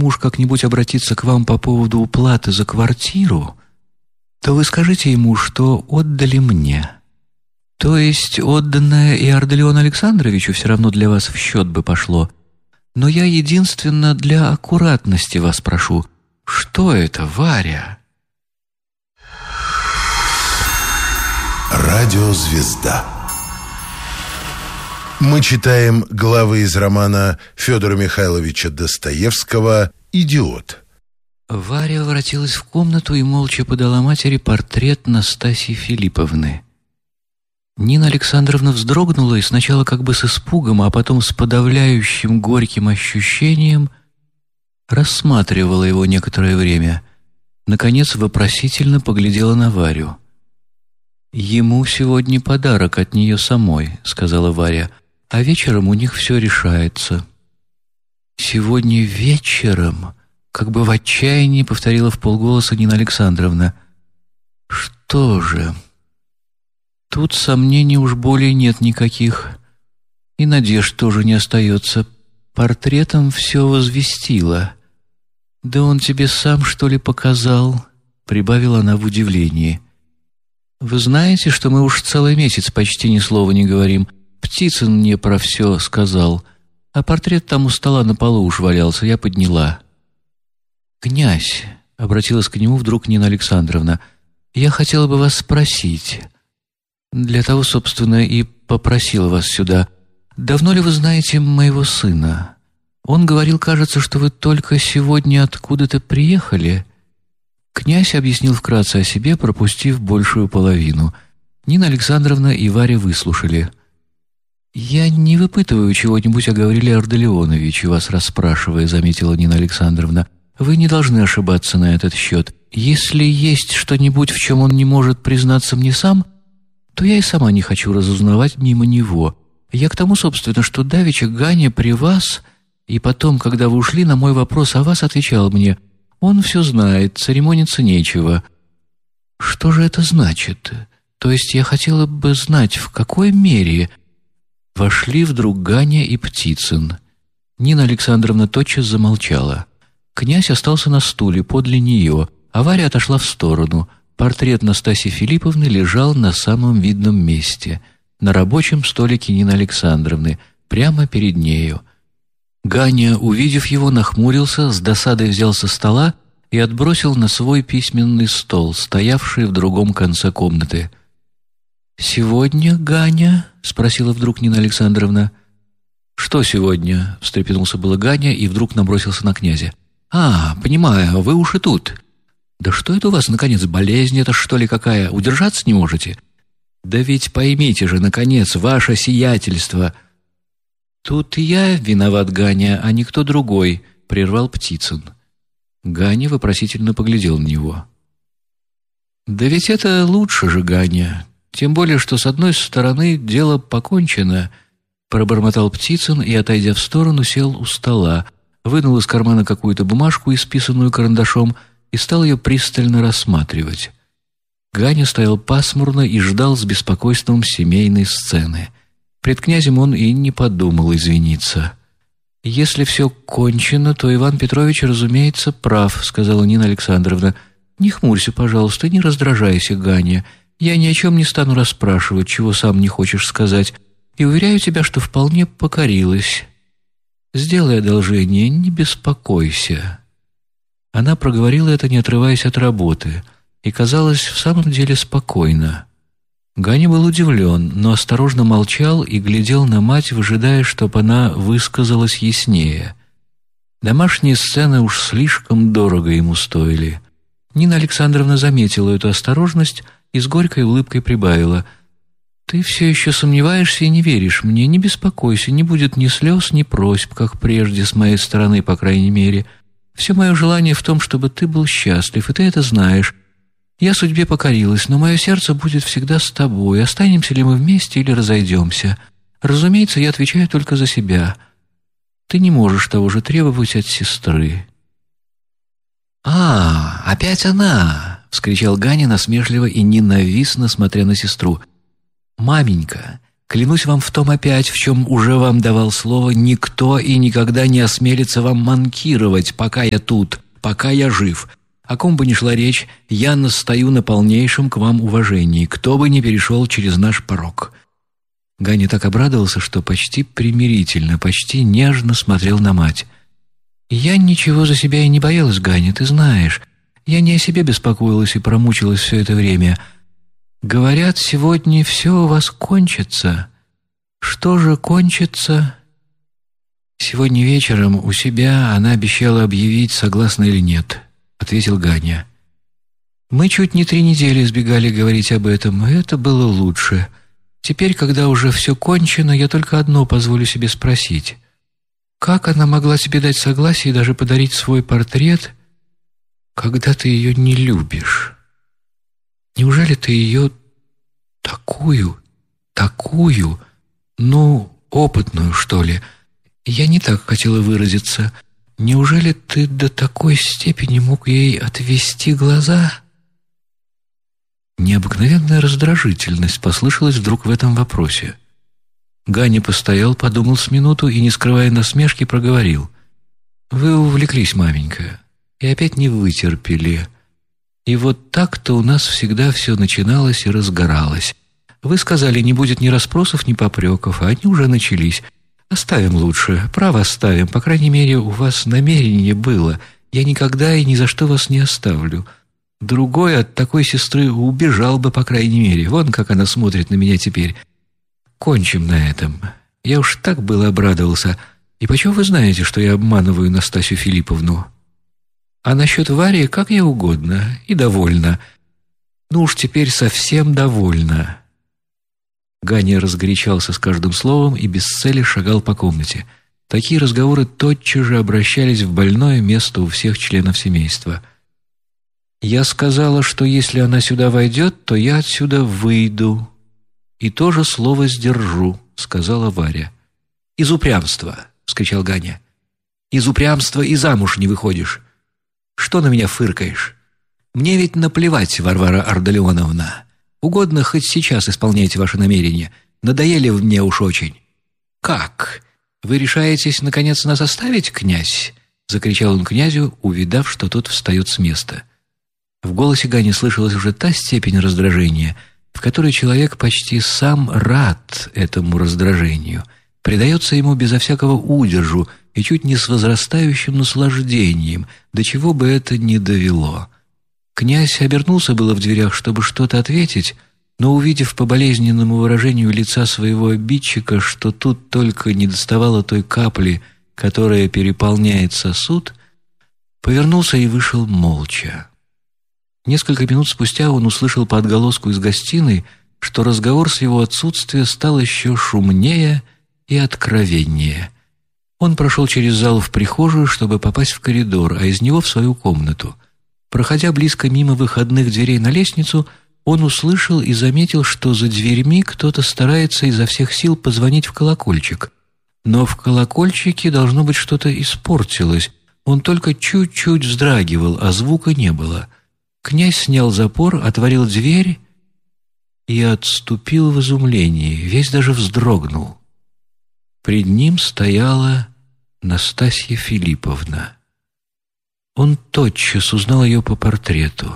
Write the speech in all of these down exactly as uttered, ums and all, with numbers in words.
муж как-нибудь обратится к вам по поводу уплаты за квартиру, то вы скажите ему, что отдали мне. То есть отданное и Ардалиону Александровичу все равно для вас в счет бы пошло. Но я единственно для аккуратности вас прошу. Что это, Варя?» Радиозвезда. Мы читаем главы из романа Федора Михайловича Достоевского «Идиот». Варя воротилась в комнату и молча подала матери портрет Настасьи Филипповны. Нина Александровна вздрогнула и сначала как бы с испугом, а потом с подавляющим горьким ощущением рассматривала его некоторое время. Наконец вопросительно поглядела на Варю. «Ему сегодня подарок от нее самой», — сказала Варя, «а вечером у них все решается». «Сегодня вечером», — как бы в отчаянии повторила вполголоса Нина Александровна. «Что же? Тут сомнений уж более нет никаких, и надежд тоже не остается. Портретом все возвестила. Да он тебе сам, что ли, показал?» — прибавила она в удивлении. «Вы знаете, что мы уж целый месяц почти ни слова не говорим. Птицын мне про все сказал, а портрет там у стола на полу уж валялся, я подняла». «Князь», — обратилась к нему вдруг Нина Александровна, — «я хотела бы вас спросить. Для того, собственно, и попросила вас сюда. Давно ли вы знаете моего сына? Он говорил, кажется, что вы только сегодня откуда-то приехали». Князь объяснил вкратце о себе, пропустив большую половину. Нина Александровна и Варя выслушали. «Я не выпытываю чего-нибудь о Гавриле Ардалионовиче, вас расспрашивая», — заметила Нина Александровна. «Вы не должны ошибаться на этот счет. Если есть что-нибудь, в чем он не может признаться мне сам, то я и сама не хочу разузнавать мимо него. Я к тому, собственно, что давеча Ганя при вас, и потом, когда вы ушли, на мой вопрос о вас отвечал мне: он все знает, церемониться нечего». «Что же это значит? То есть я хотела бы знать, в какой мере...» Вошли вдруг Ганя и Птицын. Нина Александровна тотчас замолчала. Князь остался на стуле подле нее, а Варя отошла в сторону. Портрет Настасьи Филипповны лежал на самом видном месте, на рабочем столике Нины Александровны, прямо перед нею. Ганя, увидев его, нахмурился, с досадой взял со стола и отбросил на свой письменный стол, стоявший в другом конце комнаты. «Сегодня, Ганя?» — спросила вдруг Нина Александровна. «Что сегодня?» — встрепенулся было Ганя и вдруг набросился на князя. «А, понимаю, вы уж и тут. Да что это у вас, наконец, болезнь это что ли какая? Удержаться не можете? Да ведь поймите же, наконец, ваше сиятельство...» «Тут я виноват, Ганя, а никто другой», — прервал Птицын. Ганя вопросительно поглядел на него. «Да ведь это лучше же, Ганя. Тем более, что с одной стороны дело покончено», — пробормотал Птицын и, отойдя в сторону, сел у стола, вынул из кармана какую-то бумажку, исписанную карандашом, и стал ее пристально рассматривать. Ганя стоял пасмурно и ждал с беспокойством семейной сцены. Пред князем он и не подумал извиниться. «Если все кончено, то Иван Петрович, разумеется, прав», — сказала Нина Александровна. «Не хмурься, пожалуйста, не раздражайся, Ганя. Я ни о чем не стану расспрашивать, чего сам не хочешь сказать, и уверяю тебя, что вполне покорилась. Сделай одолжение, не беспокойся». Она проговорила это, не отрываясь от работы, и казалась в самом деле спокойна. Ганя был удивлен, но осторожно молчал и глядел на мать, выжидая, чтобы она высказалась яснее. Домашние сцены уж слишком дорого ему стоили. Нина Александровна заметила эту осторожность и с горькой улыбкой прибавила: «Ты все еще сомневаешься и не веришь мне, не беспокойся, не будет ни слез, ни просьб, как прежде, с моей стороны, по крайней мере. Все мое желание в том, чтобы ты был счастлив, и ты это знаешь. Я судьбе покорилась, но мое сердце будет всегда с тобой. Останемся ли мы вместе или разойдемся? Разумеется, я отвечаю только за себя. Ты не можешь того же требовать от сестры». «А, опять она!» — вскричал Ганя насмешливо и ненавистно, смотря на сестру. «Маменька, Клянусь вам в том опять, в чем уже вам давал слово, никто и никогда не осмелится вам манкировать, пока я тут, пока я жив. О ком бы ни шла речь, я настаю на полнейшем к вам уважении, кто бы ни перешел через наш порог». Ганя так обрадовался, что почти примирительно, почти нежно смотрел на мать. «Я ничего за себя и не боялась, Ганя, ты знаешь. Я не о себе беспокоилась и промучилась все это время. Говорят, сегодня все у вас кончится. Что же кончится?» «Сегодня вечером у себя она обещала объявить, согласна или нет», — ответил Ганя. «Мы чуть не три недели избегали говорить об этом, и это было лучше. Теперь, когда уже все кончено, я только одно позволю себе спросить. Как она могла тебе дать согласие и даже подарить свой портрет, когда ты ее не любишь? Неужели ты ее такую, такую, ну, опытную, что ли? Я не так хотела выразиться. Неужели ты до такой степени мог ей отвести глаза?» Необыкновенная раздражительность послышалась вдруг в этом вопросе. Ганя постоял, подумал с минуту и, не скрывая насмешки, проговорил: «Вы увлеклись, маменька, и опять не вытерпели. И вот так-то у нас всегда все начиналось и разгоралось. Вы сказали, не будет ни расспросов, ни попреков, а они уже начались. Оставим лучше, право оставим, по крайней мере, у вас намерение было. Я никогда и ни за что вас не оставлю. Другой от такой сестры убежал бы, по крайней мере. Вон как она смотрит на меня теперь. Кончим на этом. Я уж так было обрадовался. И почему вы знаете, что я обманываю Настасью Филипповну? А насчет Вари как я угодно, и довольна. Ну уж теперь совсем довольна». Ганя разгорячался с каждым словом и без цели шагал по комнате. Такие разговоры тотчас же обращались в больное место у всех членов семейства. «Я сказала, что если она сюда войдет, то я отсюда выйду. И тоже слово сдержу», — сказала Варя. «Из упрямства», — вскричал Ганя. «Из упрямства и замуж не выходишь. Что на меня фыркаешь? Мне ведь наплевать, Варвара Ардалионовна. Угодно хоть сейчас исполняйте ваши намерения. Надоели вы мне уж очень». «Как? Вы решаетесь, наконец, нас оставить, князь?» — закричал он князю, увидав, что тот встает с места. В голосе Гани слышалась уже та степень раздражения, в которой человек почти сам рад этому раздражению, предается ему безо всякого удержу и чуть не с возрастающим наслаждением, до чего бы это ни довело. Князь обернулся было в дверях, чтобы что-то ответить, но, увидев по болезненному выражению лица своего обидчика, что тут только недоставало той капли, которая переполняет сосуд, повернулся и вышел молча. Несколько минут спустя он услышал по отголоску из гостиной, что разговор с его отсутствия стал еще шумнее и откровеннее. Он прошел через зал в прихожую, чтобы попасть в коридор, а из него в свою комнату. Проходя близко мимо выходных дверей на лестницу, он услышал и заметил, что за дверьми кто-то старается изо всех сил позвонить в колокольчик. Но в колокольчике, должно быть, что-то испортилось. Он только чуть-чуть вздрагивал, а звука не было. Князь снял запор, отворил дверь и отступил в изумлении, весь даже вздрогнул. Пред ним стояла Настасья Филипповна. Он тотчас узнал ее по портрету.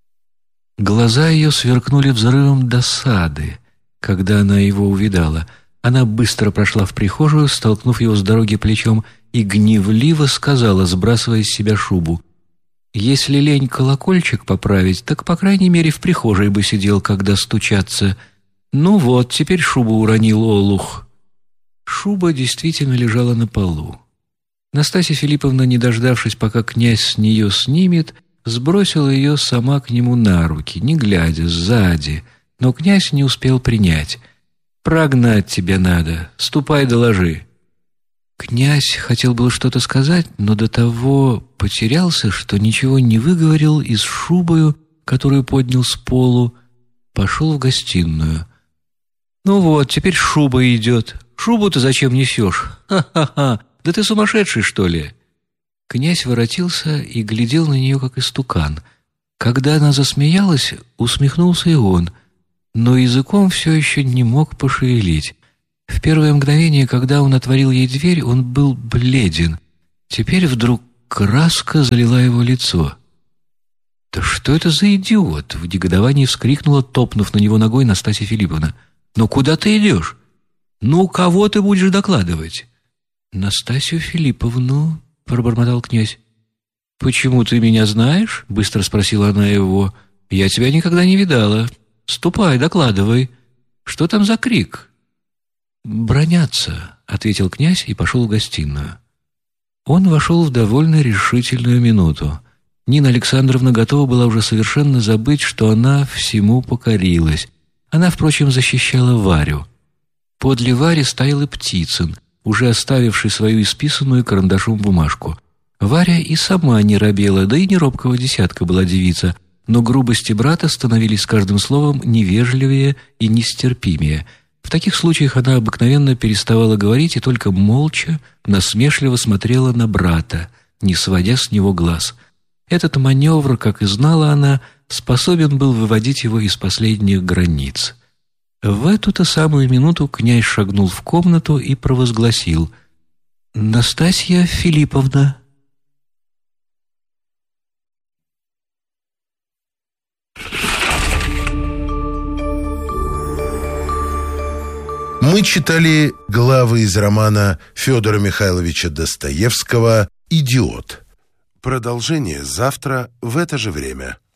Глаза ее сверкнули взрывом досады, когда она его увидала. Она быстро прошла в прихожую, столкнув его с дороги плечом, и гневливо сказала, сбрасывая с себя шубу: «Если лень колокольчик поправить, так, по крайней мере, в прихожей бы сидел, когда стучаться. Ну вот, теперь шубу уронил олух». Шуба действительно лежала на полу. Настасья Филипповна, не дождавшись, пока князь с нее снимет, сбросила ее сама к нему на руки, не глядя, сзади, но князь не успел принять. «Прогнать тебя надо, ступай доложи». Князь хотел было что-то сказать, но до того потерялся, что ничего не выговорил, и с шубою, которую поднял с полу, пошел в гостиную. «Ну вот, теперь шуба идет. Шубу ты зачем несешь? Ха-ха-ха! Да ты сумасшедший, что ли?» Князь воротился и глядел на нее, как истукан. Когда она засмеялась, усмехнулся и он, но языком все еще не мог пошевелить. В первое мгновение, когда он отворил ей дверь, он был бледен. Теперь вдруг краска залила его лицо. «Да что это за идиот?» — в негодовании вскрикнула, топнув на него ногой, Настасья Филипповна. «Ну куда ты идешь? Ну, кого ты будешь докладывать?» «Настасью Филипповну», — пробормотал князь. «Почему ты меня знаешь?» — быстро спросила она его. «Я тебя никогда не видала. Ступай, докладывай. Что там за крик?» «Бранятся», — ответил князь и пошел в гостиную. Он вошел в довольно решительную минуту. Нина Александровна готова была уже совершенно забыть, что она всему покорилась. Она, впрочем, защищала Варю. Подле Вари стоял и Птицын, уже оставивший свою исписанную карандашом бумажку. Варя и сама не робела, да и не робкого десятка была девица, но грубости брата становились с каждым словом невежливее и нестерпимее. В таких случаях она обыкновенно переставала говорить и только молча, насмешливо смотрела на брата, не сводя с него глаз. Этот маневр, как и знала она, способен был выводить его из последних границ. В эту-то самую минуту князь шагнул в комнату и провозгласил: «Настасья Филипповна». Мы читали главы из романа Федора Михайловича Достоевского «Идиот». Продолжение завтра в это же время.